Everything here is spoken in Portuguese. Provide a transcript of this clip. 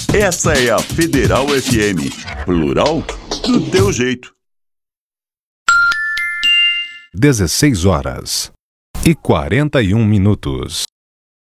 Essa é a Federal FM, plural do teu jeito. 16h41.